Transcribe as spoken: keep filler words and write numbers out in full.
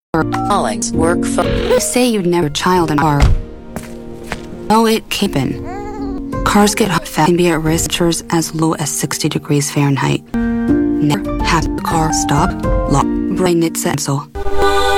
Callings work for. You say you'd never child in a car. Oh, it can't happen. Cars get hot fast and be at risk temperatures as low as sixty degrees Fahrenheit. Never have the car stop, lock, brain it sensor.